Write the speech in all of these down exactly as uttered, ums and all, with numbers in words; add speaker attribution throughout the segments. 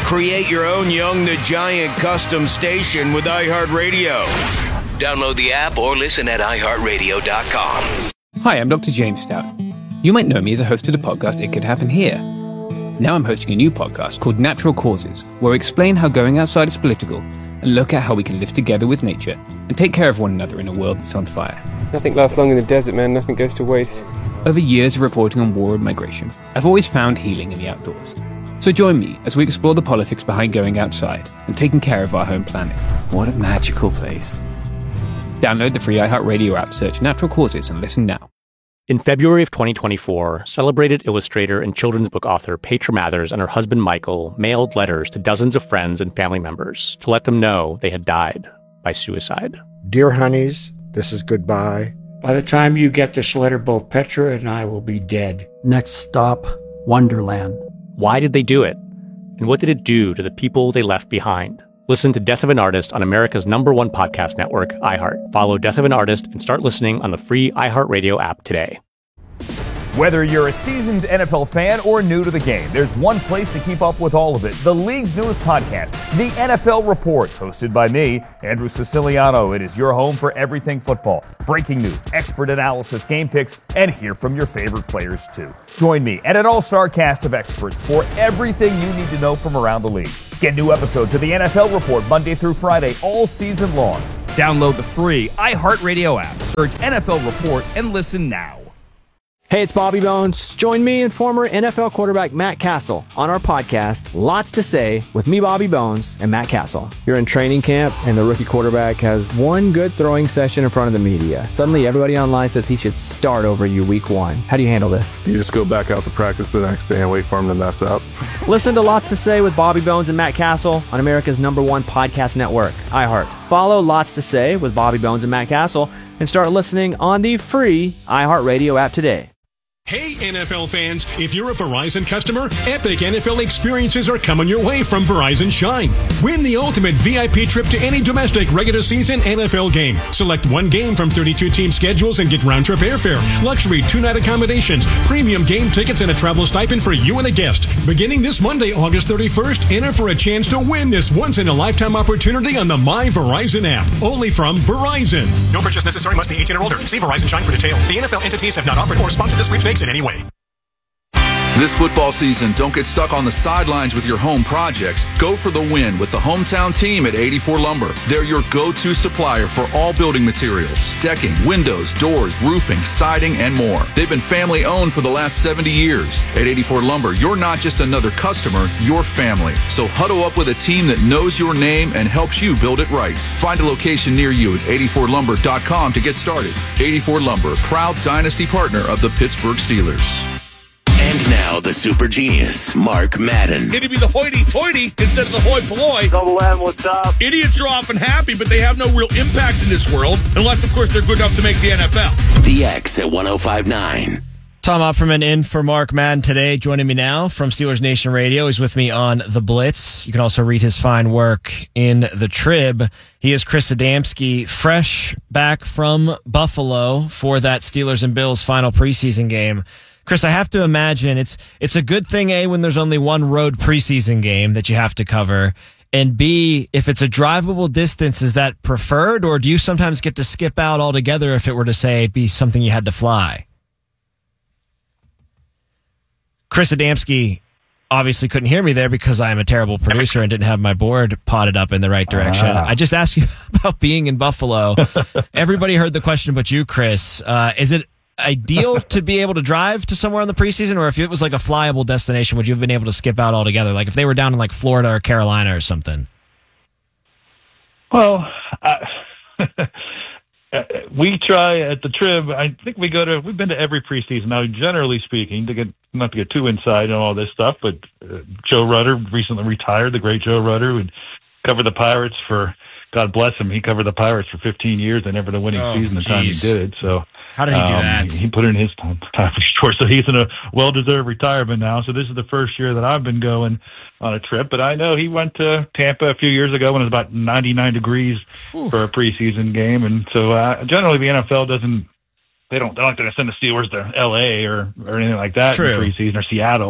Speaker 1: Create your own Young the Giant custom station with iHeartRadio. Download the app or listen at i heart radio dot com.
Speaker 2: Hi, I'm Doctor James Stout. You might know me as a host of the podcast It Could Happen Here. Now I'm hosting a new podcast called Natural Causes, where I explain how going outside is political and look at how we can live together with nature and take care of one another in a world that's on fire.
Speaker 3: Nothing lasts long in the desert, man. Nothing goes to waste.
Speaker 2: Over years of reporting on war and migration, I've always found healing in the outdoors. So join me as we explore the politics behind going outside and taking care of our home planet. What a magical place. Download the free iHeartRadio app, search Natural Causes, and listen now.
Speaker 4: In February of twenty twenty-four, celebrated illustrator and children's book author Petra Mathers and her husband Michael mailed letters to dozens of friends and family members to let them know they had died by suicide.
Speaker 5: Dear honeys, this is goodbye.
Speaker 6: By the time you get this letter, both Petra and I will be dead.
Speaker 7: Next stop, Wonderland.
Speaker 4: Why did they do it? And what did it do to the people they left behind? Listen to Death of an Artist on America's number one podcast network, iHeart. Follow Death of an Artist and start listening on the free iHeartRadio app today.
Speaker 8: Whether you're a seasoned N F L fan or new to the game, there's one place to keep up with all of it. The league's newest podcast, The N F L Report, hosted by me, Andrew Siciliano. It is your home for everything football. Breaking news, expert analysis, game picks, and hear from your favorite players too. Join me and an all-star cast of experts for everything you need to know from around the league. Get new episodes of The N F L Report Monday through Friday all season long. Download the free iHeartRadio app. Search N F L Report and listen now.
Speaker 9: Hey, it's Bobby Bones. Join me and former N F L quarterback Matt Castle on our podcast, Lots to Say, with me, Bobby Bones, and Matt Castle. You're in training camp, and the rookie quarterback has one good throwing session in front of the media. Suddenly, everybody online says he should start over you week one. How do you handle this?
Speaker 10: You just go back out to practice the next day and wait for him to mess up.
Speaker 9: Listen to Lots to Say with Bobby Bones and Matt Castle on America's number one podcast network, iHeart. Follow Lots to Say with Bobby Bones and Matt Castle and start listening on the free iHeartRadio app today.
Speaker 11: Hey, N F L fans, if you're a Verizon customer, epic N F L experiences are coming your way from Verizon Shine. Win the ultimate V I P trip to any domestic regular season N F L game. Select one game from thirty-two team schedules and get round-trip airfare, luxury two-night accommodations, premium game tickets, and a travel stipend for you and a guest. Beginning this Monday, August thirty-first, enter for a chance to win this once-in-a-lifetime opportunity on the My Verizon app. Only from Verizon. No purchase necessary. Must be eighteen or older. See Verizon Shine for details. The N F L entities have not offered or sponsored this sweepstakes in any way.
Speaker 12: This football season, don't get stuck on the sidelines with your home projects. Go for the win with the hometown team at eighty-four Lumber. They're your go-to supplier for all building materials, decking, windows, doors, roofing, siding, and more. They've been family-owned for the last seventy years. At eighty-four Lumber, you're not just another customer, you're family. So huddle up with a team that knows your name and helps you build it right. Find a location near you at eighty-four lumber dot com to get started. eighty-four Lumber, proud dynasty partner of the Pittsburgh Steelers.
Speaker 1: And now the super genius, Mark Madden.
Speaker 13: It'd be the hoity-toity instead of the hoi polloi.
Speaker 14: Double M, what's up?
Speaker 13: Idiots are often happy, but they have no real impact in this world, unless, of course, they're good enough to make the N F L.
Speaker 1: The X at one oh five point nine.
Speaker 15: Tom Opperman in for Mark Madden today. Joining me now from Steelers Nation Radio. He's with me on The Blitz. You can also read his fine work in The Trib. He is Chris Adamski, fresh back from Buffalo for that Steelers and Bills final preseason game. Chris, I have to imagine it's it's a good thing, A, when there's only one road preseason game that you have to cover, and B, if it's a drivable distance, is that preferred, or do you sometimes get to skip out altogether if it were to, say, be something you had to fly? Chris Adamski obviously couldn't hear me there because I'm a terrible producer and didn't have my board potted up in the right direction. Ah. I just asked you about being in Buffalo. Everybody heard the question but you, Chris. Uh, is it ideal to be able to drive to somewhere in the preseason, or if it was like a flyable destination, would you have been able to skip out altogether? Like if they were down in like Florida or Carolina or something?
Speaker 16: Well, I, we try at the Trib. I think we go to, we've been to every preseason. Now, generally speaking, to get, not to get too inside on all this stuff, but uh, Joe Rudder recently retired, the great Joe Rudder, who covered the Pirates for, God bless him, he covered the Pirates for fifteen years and never the winning oh, season the geez. time he did it. So
Speaker 15: how did he do um, that?
Speaker 16: He, he put in his time, time for sure. So he's in a well-deserved retirement now. So this is the first year that I've been going on a trip. But I know he went to Tampa a few years ago when it was about ninety-nine degrees Ooh. for a preseason game. And so uh, generally the N F L doesn't, they don't, they're not going to send the Steelers to L A or, or anything like that
Speaker 15: True.
Speaker 16: in the preseason, or Seattle.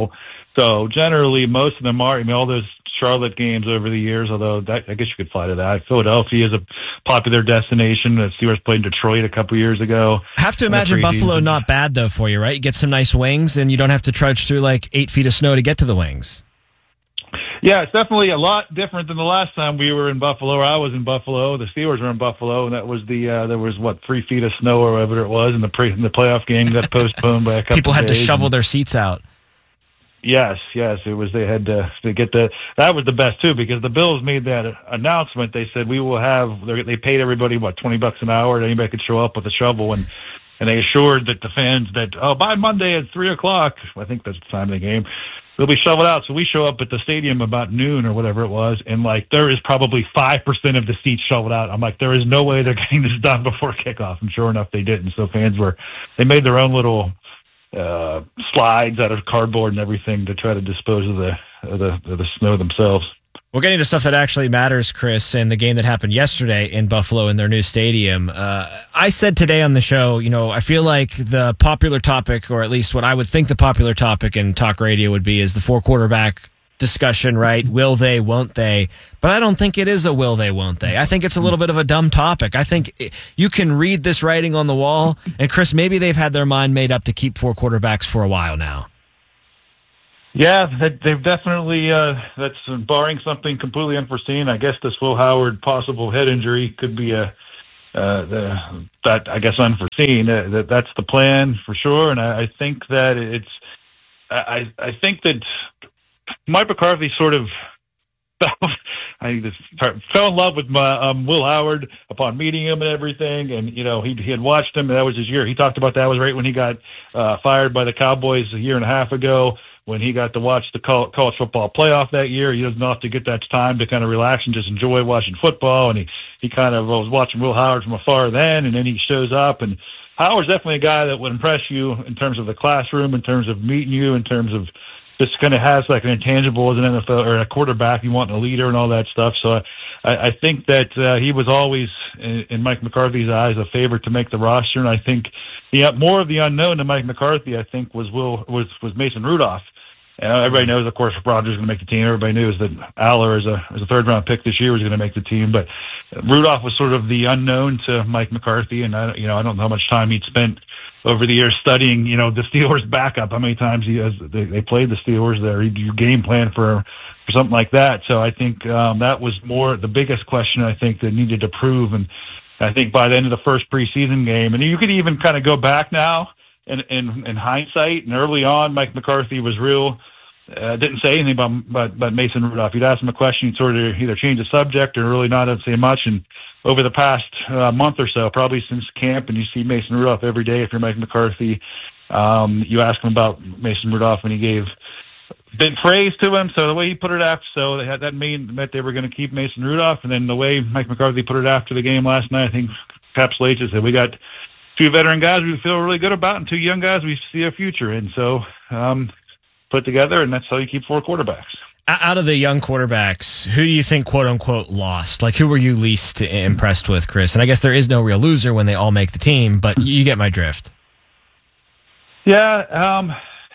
Speaker 16: So generally, most of them are. I mean, all those Charlotte games over the years, although that, I guess you could fly to that. Philadelphia is a popular destination. The Steelers played Detroit a couple years ago.
Speaker 15: Have to imagine Buffalo not bad, though, for you, right? You get some nice wings, and you don't have to trudge through like eight feet of snow to get to the wings.
Speaker 16: Yeah, it's definitely a lot different than the last time we were in Buffalo, or I was in Buffalo. The Steelers were in Buffalo, and that was the uh, there was, what, three feet of snow or whatever it was, and the, pre- the playoff game got postponed by a couple
Speaker 15: People had
Speaker 16: days.
Speaker 15: to shovel their seats out.
Speaker 16: Yes, yes, it was. They had to, to get the. That was the best too, because the Bills made that announcement. They said we will have. They paid everybody what twenty bucks an hour. Anybody could show up with a shovel, and and they assured that the fans that oh by Monday at three o'clock, I think that's the time of the game, they'll be shoveled out. So we show up at the stadium about noon or whatever it was, and like there is probably five percent of the seats shoveled out. I'm like, there is no way they're getting this done before kickoff. And sure enough, they didn't. So fans were. They made their own little. Uh, slides out of cardboard and everything to try to dispose of the of the, of the snow themselves.
Speaker 15: We're getting to stuff that actually matters, Chris, and the game that happened yesterday in Buffalo in their new stadium. Uh, I said today on the show, you know, I feel like the popular topic, or at least what I would think the popular topic in talk radio would be, is the four quarterback discussion, right? Will they, won't they? But I don't think it is a will they, won't they. I think it's a little bit of a dumb topic. I think it, you can read this writing on the wall, and Chris, maybe they've had their mind made up to keep four quarterbacks for a while now.
Speaker 16: Yeah, they've definitely, uh, that's barring something completely unforeseen. I guess this Will Howard possible head injury could be a, uh, the, that, I guess, unforeseen. Uh, that That's the plan for sure. And I, I think that it's, I, I think that Mike McCarthy sort of fell, I just fell in love with my, um, Will Howard upon meeting him and everything. And, you know, he, he had watched him, and that was his year. He talked about that was right when he got uh, fired by the Cowboys a year and a half ago, when he got to watch the college football playoff that year. He doesn't have to get that time to kind of relax and just enjoy watching football. And he, he kind of was watching Will Howard from afar then, and then he shows up. And Howard's definitely a guy that would impress you in terms of the classroom, in terms of meeting you, in terms of just kind of has like an intangible as an N F L or a quarterback. You want a leader and all that stuff. So I, I think that uh, he was always, in, in Mike McCarthy's eyes, a favorite to make the roster. And I think the more of the unknown to Mike McCarthy, I think, was Will was was Mason Rudolph. And everybody knows, of course, Rodgers is going to make the team. Everybody knew that Aller, as a as a third round pick this year, was going to make the team. But Rudolph was sort of the unknown to Mike McCarthy, and I, you know, I don't know how much time he'd spent over the years studying, you know, the Steelers backup, how many times he has, they, they played the Steelers there, you game plan for, for something like that. So I think um, that was more the biggest question, I think, that needed to prove. And I think by the end of the first preseason game, and you could even kind of go back now in, in, in hindsight, and early on, Mike McCarthy was real, uh, didn't say anything about, about, about Mason Rudolph. You'd ask him a question, he'd sort of either change the subject or really not say much. And over the past uh, month or so, probably since camp, and you see Mason Rudolph every day if you're Mike McCarthy, um, you ask him about Mason Rudolph, and he gave big praise to him. So the way he put it after, so they had, that mean, meant they were going to keep Mason Rudolph. And then the way Mike McCarthy put it after the game last night, I think encapsulates it. Said, we got two veteran guys we feel really good about and two young guys we see a future in. So um, put together, and that's how you keep four quarterbacks.
Speaker 15: Out of the young quarterbacks, who do you think, quote unquote, lost? Like, who were you least impressed with, Chris? And I guess there is no real loser when they all make the team, but you get my drift.
Speaker 16: Yeah, um,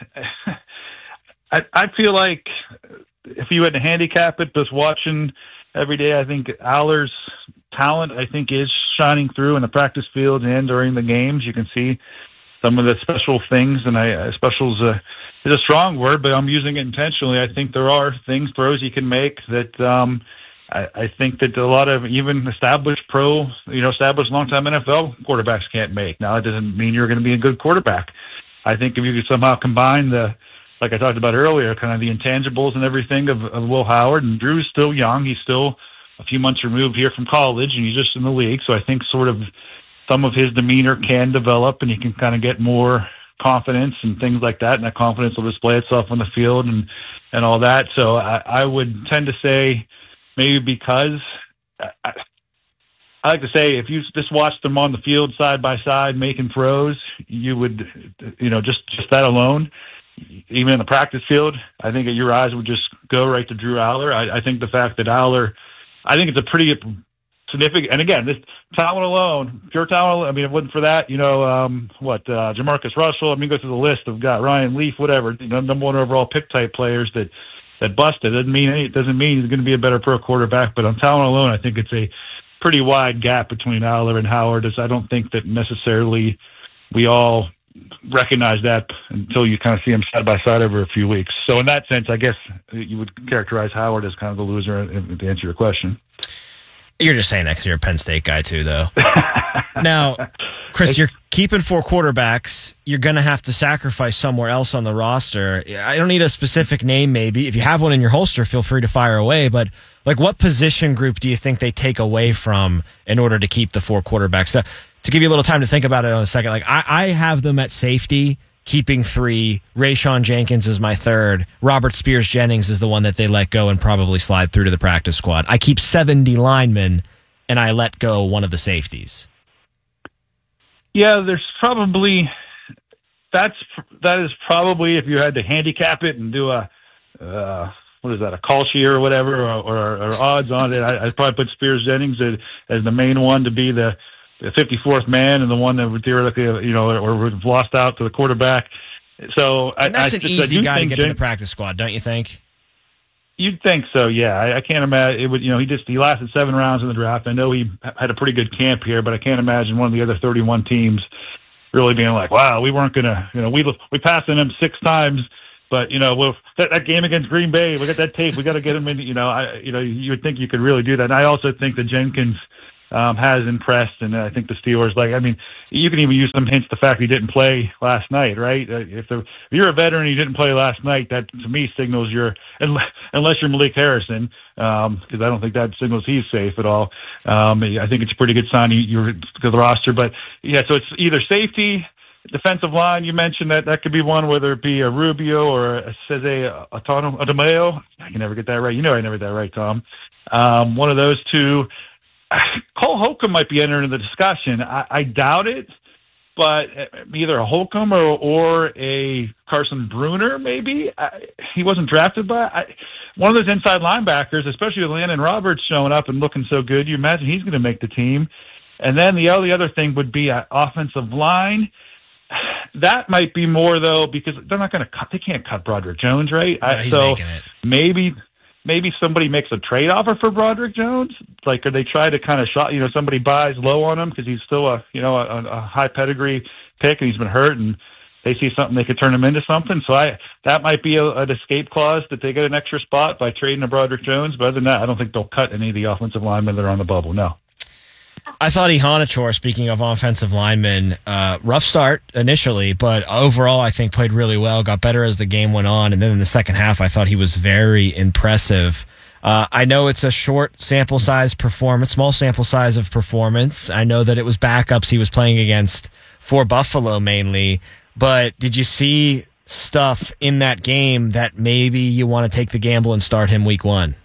Speaker 16: I, I feel like if you had to handicap it, just watching every day, I think Aller's talent, I think, is shining through in the practice field and during the games. You can see some of the special things, and I specials uh, is a strong word, but I'm using it intentionally. I think there are things, throws you can make that um, I, I think that a lot of even established pro, you know, established long-time N F L quarterbacks can't make. Now, it doesn't mean you're going to be a good quarterback. I think if you could somehow combine the, like I talked about earlier, kind of the intangibles and everything of, of Will Howard, and Drew's still young. He's still a few months removed here from college, and he's just in the league. So I think sort of some of his demeanor can develop, and he can kind of get more confidence and things like that, and that confidence will display itself on the field and, and all that. So I, I would tend to say maybe because I, I like to say if you just watched them on the field side by side making throws, you would, you know, just, just that alone, even in the practice field, I think your eyes would just go right to Drew Aller. I, I think the fact that Aller, I think it's a pretty significant. And again, this talent alone, pure talent. I mean, if it wasn't for that, you know, um, what uh, Jamarcus Russell. I mean, go through the list of guys, Ryan Leaf, whatever. You know, number one overall pick type players that that busted. Doesn't mean any, it doesn't mean he's going to be a better pro quarterback. But on talent alone, I think it's a pretty wide gap between Aller and Howard. As I don't think that necessarily we all recognize that until you kind of see them side by side over a few weeks. So in that sense, I guess you would characterize Howard as kind of the loser, to answer your question.
Speaker 15: You're just saying that because you're a Penn State guy too, though. Now, Chris, you're keeping four quarterbacks. You're going to have to sacrifice somewhere else on the roster. I don't need a specific name, maybe. If you have one in your holster, feel free to fire away. But like, what position group do you think they take away from in order to keep the four quarterbacks? Uh, to give you a little time to think about it in a second, like I, I have them at safety, keeping three. Rayshon Jenkins is my third. Robert Spears-Jennings is the one that they let go and probably slide through to the practice squad. I keep seventy linemen, and I let go one of the safeties.
Speaker 16: Yeah, there's probably that's that is probably, if you had to handicap it and do a uh, what is that, a call sheet or whatever, or, or, or odds on it, I, I'd probably put Spears-Jennings as, as the main one to be the the fifty-fourth man and the one that would theoretically, you know, or would have lost out to the quarterback. So
Speaker 15: and that's
Speaker 16: I,
Speaker 15: an
Speaker 16: I,
Speaker 15: easy
Speaker 16: I
Speaker 15: guy to get
Speaker 16: Jen-
Speaker 15: to the practice squad, don't you think?
Speaker 16: You'd think so, yeah. I, I can't imagine it would. You know, he just he lasted seven rounds in the draft. I know he had a pretty good camp here, but I can't imagine one of the other thirty-one teams really being like, "Wow, we weren't gonna." You know, we we passed on him six times, but you know, well, that, that game against Green Bay, we got that tape. We got to get him in. You know, I you know you would think you could really do that. And I also think that Jenkins Um, has impressed, and I think the Steelers, like, I mean, you can even use some hints the fact he didn't play last night, right? Uh, if, the, if you're a veteran and you didn't play last night, that to me signals you're, unless you're Malik Harrison, because um, I don't think that signals he's safe at all. Um, I think it's a pretty good sign you, you're to the roster, but yeah, so it's either safety, defensive line. You mentioned that that could be one, whether it be a Rubio or a Cesare Adamayo. I can never get that right. You know I never get that right, Tom. Um, one of those two. Cole Holcomb might be entering the discussion. I, I doubt it, but either a Holcomb or, or a Carson Bruner, maybe. I, he wasn't drafted by I, one of those inside linebackers, especially with Landon Roberts showing up and looking so good. You imagine he's going to make the team. And then the only other thing would be an offensive line. That might be more, though, because they're not going to cut. They can't cut Broderick Jones, right?
Speaker 15: No, he's
Speaker 16: so
Speaker 15: making it.
Speaker 16: maybe. Maybe somebody makes a trade offer for Broderick Jones. Like, or they try to kind of shot, you know, somebody buys low on him because he's still a, you know, a, a high pedigree pick and he's been hurt and they see something they could turn him into something. So I, that might be a, an escape clause that they get an extra spot by trading to Broderick Jones. But other than that, I don't think they'll cut any of the offensive linemen that are on the bubble. No.
Speaker 15: I thought Ihanator, speaking of offensive linemen, uh, rough start initially, but overall I think played really well, got better as the game went on, and then in the second half I thought he was very impressive. Uh, I know it's a short sample size performance, small sample size of performance. I know that it was backups he was playing against for Buffalo mainly, but did you see stuff in that game that maybe you want to take the gamble and start him week one?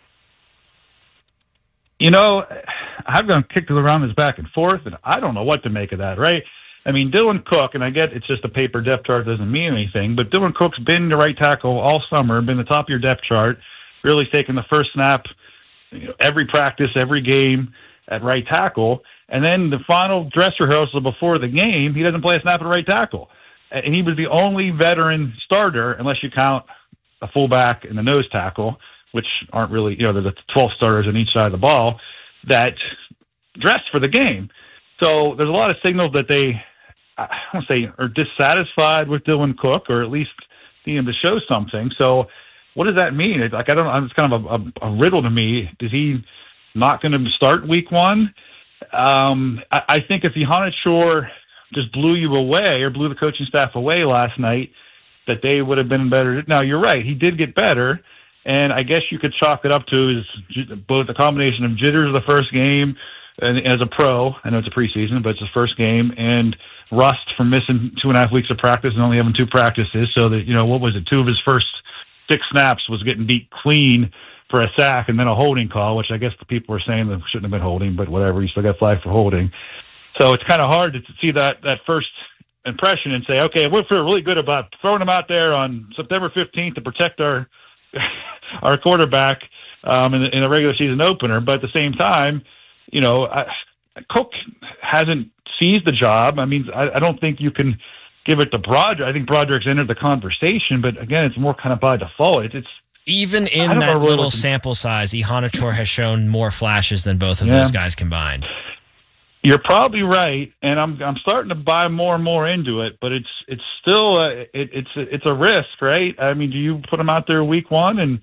Speaker 16: You know, I've gone kicked around this back and forth, and I don't know what to make of that, right? I mean, Dylan Cook, and I get it's just a paper depth chart, doesn't mean anything, but Dylan Cook's been the right tackle all summer, been the top of your depth chart, really taking the first snap, you know, every practice, every game at right tackle, and then the final dress rehearsal before the game, he doesn't play a snap at right tackle. And he was the only veteran starter, unless you count a fullback and a nose tackle, which aren't really, you know, there's twelve starters on each side of the ball, that dressed for the game. So there's a lot of signals that they, I don't say, are dissatisfied with Dylan Cook, or at least need him to show something. So what does that mean? It's like, I don't know, it's kind of a, a, a riddle to me. Is he not going to start week one? Um, I, I think if Ihanator just blew you away or blew the coaching staff away last night, that they would have been better. Now, you're right. He did get better. And I guess you could chalk it up to his, both a combination of jitters of the first game and as a pro. I know it's a preseason, but it's his first game, and rust from missing two and a half weeks of practice and only having two practices. So that, you know, what was it? Two of his first six snaps was getting beat clean for a sack and then a holding call, which I guess the people were saying that shouldn't have been holding, but whatever. He still got flagged for holding. So it's kind of hard to see that, that first impression and say, okay, we feel really good about throwing him out there on September fifteenth to protect our our quarterback um, in, the, in the regular season opener. But at the same time, you know, I, Cook hasn't seized the job. I mean, I, I don't think you can give it to Broderick. I think Broderick's entered the conversation, but again, it's more kind of by default. It, it's
Speaker 15: even in that really little sample size, Ihanator has shown more flashes than both of yeah. those guys combined.
Speaker 16: You're probably right, and I'm I'm starting to buy more and more into it, but it's it's still a, it, it's a, it's a risk, right? I mean, do you put him out there week one, and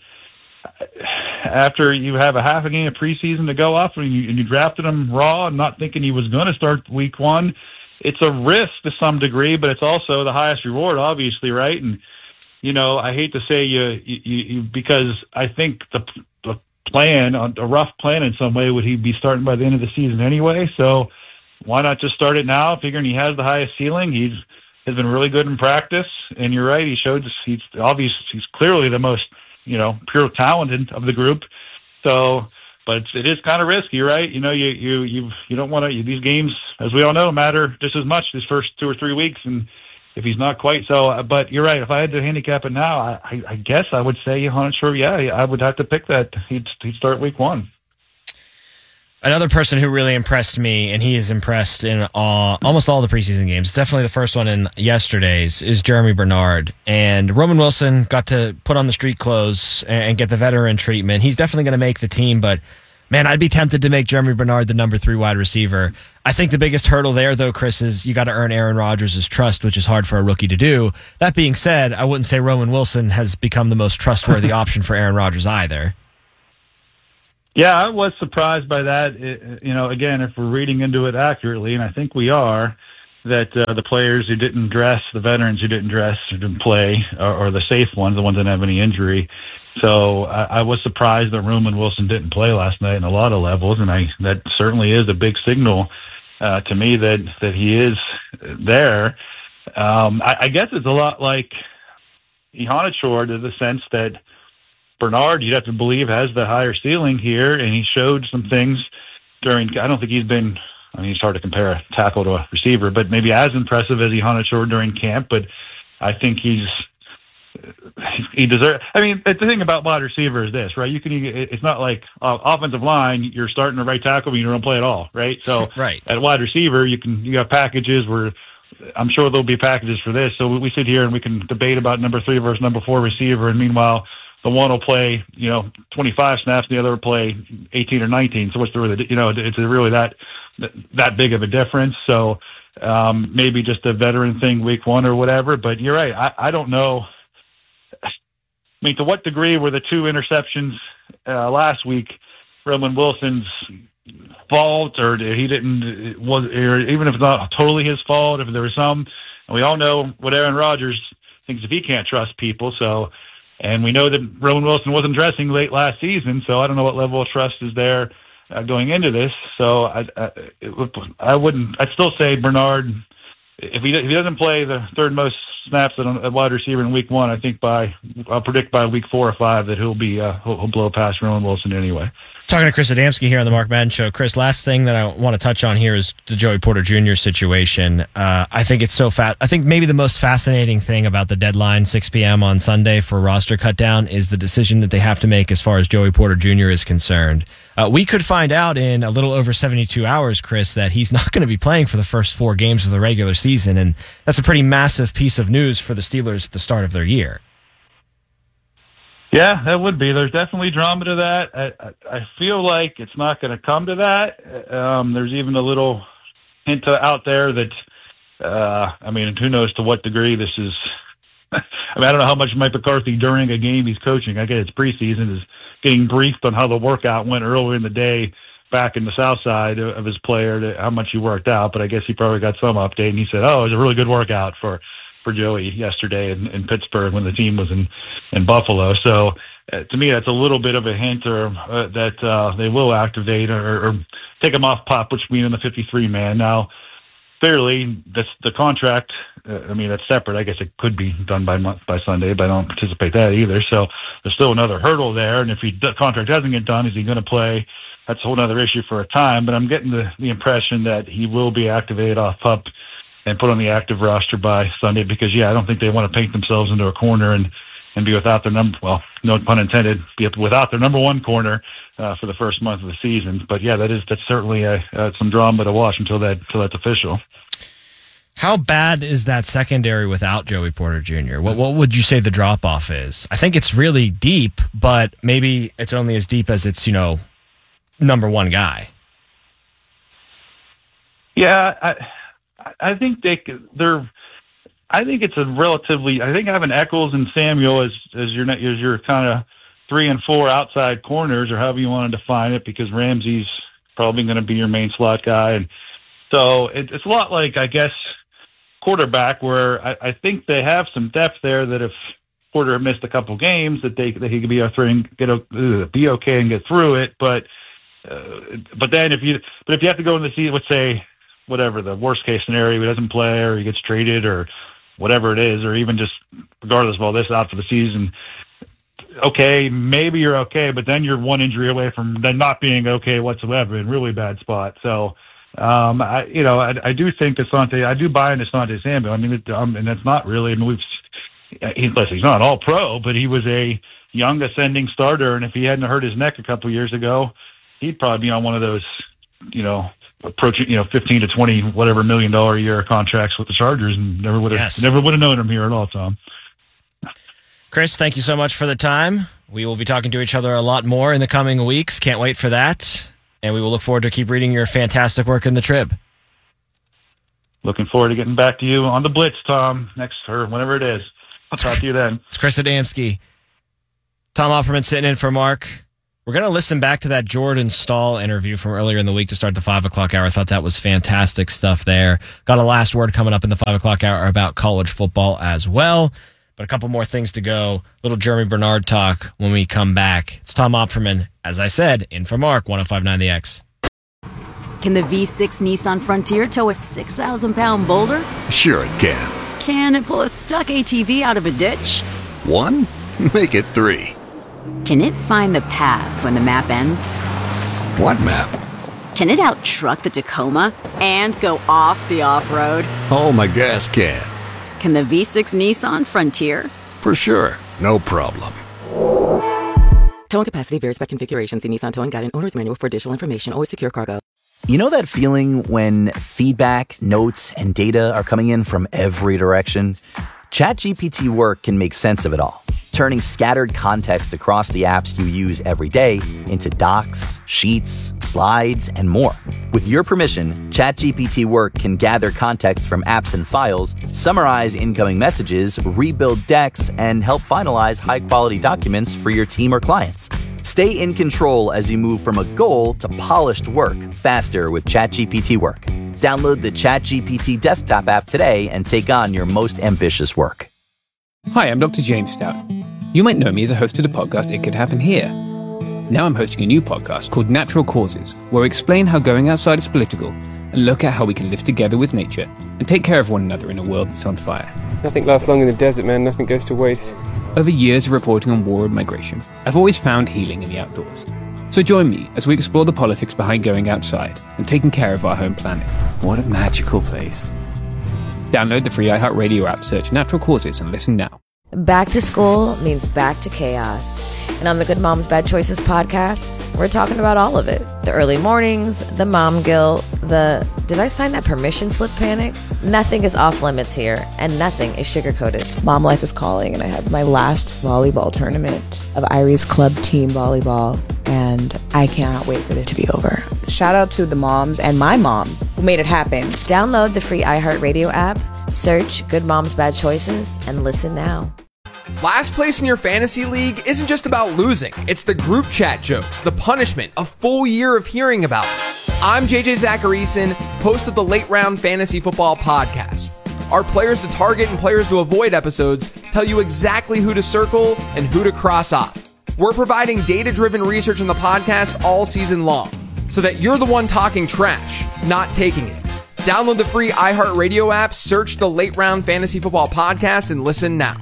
Speaker 16: after you have a half a game of preseason to go off, and you, and you drafted him raw, and not thinking he was going to start week one? It's a risk to some degree, but it's also the highest reward, obviously, right? And you know, I hate to say you, you, you because I think the the plan, a rough plan in some way, would he be starting by the end of the season anyway? So why not just start it now, figuring he has the highest ceiling? He's has been really good in practice, and you're right, he showed he's obvious he's clearly the most, you know, pure talented of the group. So, but it's, it is kind of risky, right? You know, you you you you don't want to. These games, as we all know, matter just as much these first two or three weeks, and if he's not quite so, but you're right. If I had to handicap it now, I, I, I guess I would say, Ihanator, yeah, I would have to pick that. He'd, he'd start week one.
Speaker 15: Another person who really impressed me, and he is impressed in all, almost all the preseason games, definitely the first one in yesterday's, is Jeremy Bernard. And Roman Wilson got to put on the street clothes and get the veteran treatment. He's definitely going to make the team, but man, I'd be tempted to make Jeremy Bernard the number three wide receiver. I think the biggest hurdle there, though, Chris, is you got to earn Aaron Rodgers' trust, which is hard for a rookie to do. That being said, I wouldn't say Roman Wilson has become the most trustworthy option for Aaron Rodgers either.
Speaker 16: Yeah, I was surprised by that. It, you know, again, if we're reading into it accurately, and I think we are, that uh, the players who didn't dress, the veterans who didn't dress or didn't play, or, or the safe ones, the ones that didn't have any injury. So I, I was surprised that Roman Wilson didn't play last night in a lot of levels, and I that certainly is a big signal uh, to me that, that he is there. Um, I, I guess it's a lot like Ihanator, to the sense that Bernard, you'd have to believe, has the higher ceiling here, and he showed some things during. I don't think he's been. I mean, it's hard to compare a tackle to a receiver, but maybe as impressive as Ihanator during camp. But I think he's. He deserves. I mean, the thing about wide receiver is this, right? You can. It's not like uh, offensive line. You're starting a right tackle, but you don't play at all, right? So,
Speaker 15: right.
Speaker 16: At wide receiver, you can. You have packages where I'm sure there'll be packages for this. So we sit here and we can debate about number three versus number four receiver, and meanwhile, the one will play, you know, twenty-five snaps, and the other will play eighteen or nineteen. So what's the really, you know, it's really that that big of a difference. So um, maybe just a veteran thing, week one or whatever. But you're right. I, I don't know. I mean, to what degree were the two interceptions uh, last week Roman Wilson's fault, or he didn't, was, or even if it's not totally his fault, if there was some, and we all know what Aaron Rodgers thinks if he can't trust people. So, and we know that Roman Wilson wasn't dressing late last season, so I don't know what level of trust is there uh, going into this. So I, I, it, I wouldn't, I'd still say Bernard, if he, if he doesn't play the third most snaps at, at wide receiver in week one, I think by, I'll predict by week four or five that he'll be, uh, he'll, he'll blow past Roman Wilson anyway.
Speaker 15: Talking to Chris Adamski here on the Mark Madden Show. Chris, last thing that I want to touch on here is the Joey Porter Junior situation. Uh, I think it's so fast. I think maybe the most fascinating thing about the deadline, six p.m. on Sunday for roster cut down, is the decision that they have to make as far as Joey Porter Junior is concerned. Uh, we could find out in a little over seventy-two hours, Chris, that he's not going to be playing for the first four games of the regular season, and that's a pretty massive piece of news for the Steelers at the start of their year.
Speaker 16: Yeah, that would be. There's definitely drama to that. I, I, I feel like it's not going to come to that. Um, there's even a little hint out there that, uh, I mean, who knows to what degree this is. I mean, I don't know how much Mike McCarthy, during a game he's coaching, I guess it's preseason, is getting briefed on how the workout went earlier in the day back in the south side of his player, to how much he worked out. But I guess he probably got some update, and he said, oh, it was a really good workout for for Joey yesterday in, in Pittsburgh when the team was in, in Buffalo. So uh, to me, that's a little bit of a hint or uh, that uh, they will activate or, or take him off PUP, which means in the fifty-three man. Now, clearly, that's the contract. Uh, I mean, that's separate. I guess it could be done by month, by Sunday, but I don't participate that either. So there's still another hurdle there. And if he, the contract doesn't get done, is he going to play? That's a whole other issue for a time. But I'm getting the, the impression that he will be activated off PUP and put on the active roster by Sunday, because, yeah, I don't think they want to paint themselves into a corner and, and be without their number, well, no pun intended, be without their number one corner uh, for the first month of the season. But yeah, that is that's certainly a, uh, some drama to watch until that until that's official.
Speaker 15: How bad is that secondary without Joey Porter Junior? What what would you say the drop off is? I think it's really deep, but maybe it's only as deep as it's, you know, number one guy.
Speaker 16: Yeah, I I think they they're. I think it's a relatively. I think having Eccles and Samuel as as your as your kind of three and four outside corners, or however you want to define it, because Ramsey's probably going to be your main slot guy, and so it, it's a lot like, I guess, quarterback, where I, I think they have some depth there that if Porter had missed a couple games, that they that he could be a three and get uh, be okay and get through it, but uh, but then if you but if you have to go in the season, let's say whatever the worst case scenario, he doesn't play or he gets traded or whatever it is, or even just regardless of all this, out for the season, okay, maybe you're okay, but then you're one injury away from then not being okay whatsoever, in really bad spot. So, um, I, you know, I, I do think Asante, I do buy into Asante Samuel. I mean, it, um, and that's not really, I mean, we've, he, listen, he's not all pro, but he was a young ascending starter. And if he hadn't hurt his neck a couple years ago, he'd probably be on one of those, you know, approaching, you know, fifteen to twenty, whatever million dollar a year contracts with the Chargers, and never would have, yes. never would have known him here at all, Tom.
Speaker 15: Chris, thank you so much for the time. We will be talking to each other a lot more in the coming weeks. Can't wait for that. And we will look forward to keep reading your fantastic work in the Trib.
Speaker 16: Looking forward to getting back to you on the Blitz, Tom, next or whenever it is. I'll talk to you then.
Speaker 15: It's Chris Adamski. Tom Opperman sitting in for Mark. We're going to listen back to that Jordan Stahl interview from earlier in the week to start the five o'clock hour. I thought that was fantastic stuff there. Got a last word coming up in the five o'clock hour about college football as well. But a couple more things to go. Little Jeremy Bernard talk when we come back. It's Tom Opperman, as I said, in for Mark, one oh five point nine The X.
Speaker 14: Can the V six Nissan Frontier tow a six thousand pound boulder?
Speaker 17: Sure it can.
Speaker 14: Can it pull a stuck A T V out of a ditch?
Speaker 17: One? Make it three.
Speaker 14: Can it find the path when the map ends?
Speaker 17: What map?
Speaker 14: Can it out-truck the Tacoma and go off the off-road?
Speaker 17: Oh, my gas can.
Speaker 14: Can the V six Nissan Frontier?
Speaker 17: For sure. No problem.
Speaker 18: Towing capacity varies by configuration. See Nissan Towing Guide and Owner's Manual for additional information. Always secure cargo.
Speaker 19: You know that feeling when feedback, notes, and data are coming in from every direction? ChatGPT Work can make sense of it all, turning scattered context across the apps you use every day into docs, sheets, slides, and more. With your permission, ChatGPT Work can gather context from apps and files, summarize incoming messages, rebuild decks, and help finalize high-quality documents for your team or clients. Stay in control as you move from a goal to polished work faster with ChatGPT Work. Download the ChatGPT desktop app today and take on your most ambitious work.
Speaker 2: Hi, I'm Doctor James Stout. You might know me as a host of the podcast It Could Happen Here. Now I'm hosting a new podcast called Natural Causes, where we explain how going outside is political and look at how we can live together with nature and take care of one another in a world that's on fire.
Speaker 3: Nothing lasts long in the desert, man. Nothing goes to waste.
Speaker 2: Over years of reporting on war and migration, I've always found healing in the outdoors. So join me as we explore the politics behind going outside and taking care of our home planet. What a magical place. Download the free iHeartRadio app, search Natural Causes, and listen now.
Speaker 20: Back to school means back to chaos. And on the Good Moms Bad Choices podcast, we're talking about all of it. The early mornings, the mom guilt, the did I sign that permission slip panic? Nothing is off limits here, and nothing is sugar-coated.
Speaker 21: Mom life is calling, and I have my last volleyball tournament of Irie's club team volleyball, and I cannot wait for it to be over. Shout out to the moms and my mom who made it happen.
Speaker 20: Download the free iHeartRadio app, search Good Moms Bad Choices, and listen now.
Speaker 22: Last place in your fantasy league isn't just about losing. It's the group chat jokes, the punishment, a full year of hearing about it. I'm J J Zacharyson, host of the Late Round Fantasy Football Podcast. Our players to target and players to avoid episodes tell you exactly who to circle and who to cross off. We're providing data-driven research on the podcast all season long, so that you're the one talking trash, not taking it. Download the free iHeartRadio app, search the Late Round Fantasy Football Podcast, and listen now.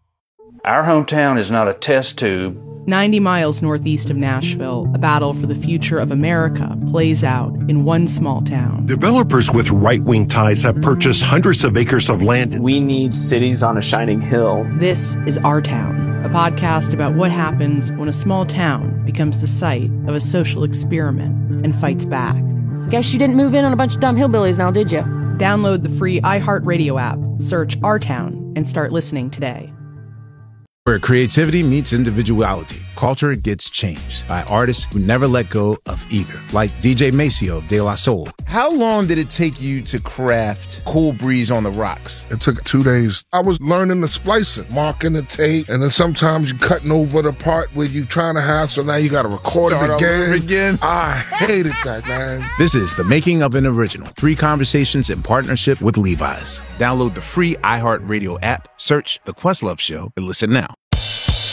Speaker 23: Our hometown is not a test tube.
Speaker 24: ninety miles northeast of Nashville, a battle for the future of America plays out in one small town.
Speaker 25: Developers with right-wing ties have purchased hundreds of acres of land.
Speaker 26: We need cities on a shining hill.
Speaker 24: This is our town. a podcast about what happens when a small town becomes the site of a social experiment and fights back.
Speaker 4: Guess you didn't move in on a bunch of dumb hillbillies now, did you?
Speaker 24: Download the free iHeartRadio app, search Our Town, and start listening today.
Speaker 5: Where creativity meets individuality, culture gets changed by artists who never let go of either, like D J Maceo of De La Soul.
Speaker 6: How long did it take you to craft Cool Breeze on the Rocks?
Speaker 7: It took two days. I was learning the splicing, marking the tape, and then sometimes you cutting over the part where you trying to have, so now you got to record
Speaker 6: Start
Speaker 7: it again.
Speaker 6: all over again.
Speaker 7: I hated that, man.
Speaker 5: This is The Making of an Original, three conversations in partnership with Levi's. Download the free iHeartRadio app, search The Questlove Show, and listen now.